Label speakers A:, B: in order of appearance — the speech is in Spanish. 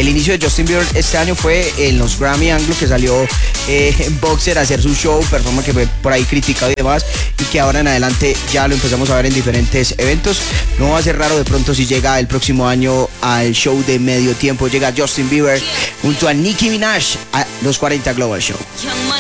A: inicio de Justin Bieber este año fue en los Grammy Anglo, que salió Boxer a hacer su show, performance que fue por ahí criticado y demás, y que ahora en adelante ya lo empezamos a ver en diferentes eventos. No va a ser raro de pronto si llega el próximo año al show de medio tiempo, llega Justin Bieber junto a Nicki Minaj a los 40 Global Show.